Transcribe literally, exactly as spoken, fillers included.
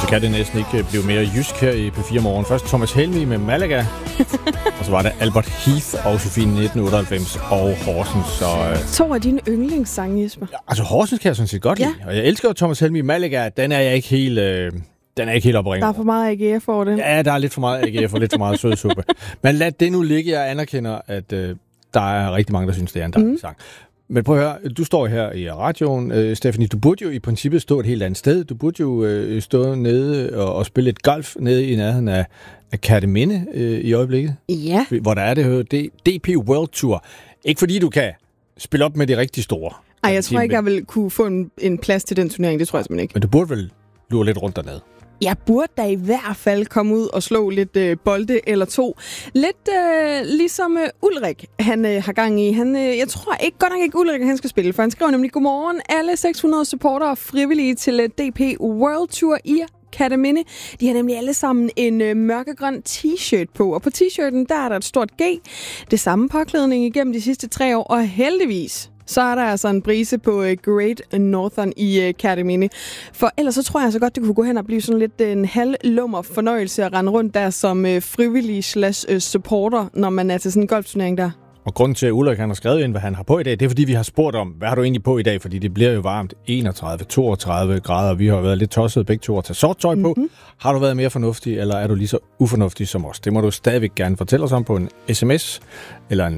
kan det næsten ikke blive mere jysk her i P fire Morgen. Først Thomas Helmig med Malaga, og så var det Albert Heath og Sofie nitten otteoghalvfems og Horsens. Så, øh... To af dine yndlingssange, Jesper. Ja, altså Horsens kan jeg sådan set godt lide, ja. Og jeg elsker Thomas Helmig. Malaga, den er jeg ikke helt... Øh... Den er ikke helt opringet. Der er for meget A G F over det. Ja, der er lidt for meget A G F og lidt for meget sødsuppe. Men lad det nu ligge. Jeg anerkender, at øh, der er rigtig mange, der synes, det er en dejlig mm. sang. Men prøv at høre, du står her i radioen, øh, Stephanie, du burde jo i princippet stå et helt andet sted. Du burde jo øh, stå nede og, og spille et golf nede i nærheden af, af Kerteminde øh, i øjeblikket. Ja. Hvor der er det her D P World Tour. Ikke fordi du kan spille op med de rigtig store. Ej, jeg tror ikke, jeg vil kunne få en, en plads til den turnering. Det tror jeg simpelthen ikke. Men du burde vel lure lidt rundt dernede. Jeg burde da i hvert fald komme ud og slå lidt øh, bolde eller to. Lidt øh, ligesom øh, Ulrik, han øh, har gang i. Han, øh, jeg tror ikke godt nok ikke Ulrik, han skal spille, for han skriver nemlig: godmorgen alle seks hundrede supportere frivillige til øh, D P World Tour i Kerteminde. De har nemlig alle sammen en øh, mørkegrøn t-shirt på, og på t-shirten der er der et stort G. Det samme påklædning igennem de sidste tre år, og heldigvis så er der altså en brise på uh, Great Northern i uh, Kerteminde. For ellers så tror jeg så godt, det kunne gå hen og blive sådan lidt uh, en halvlummer fornøjelse at rende rundt der som uh, frivillig slash uh, supporter, når man er til sådan en golfturnering der. Og grunden til, at Ulrik han har skrevet ind, hvad han har på i dag, det er, fordi vi har spurgt om, hvad har du egentlig på i dag? Fordi det bliver jo varmt, enogtredive til toogtredive grader. Vi har været lidt tosset begge to at tage sort tøj på. Mm-hmm. Har du været mere fornuftig, eller er du lige så ufornuftig som os? Det må du stadigvæk gerne fortælle os om på en sms, eller en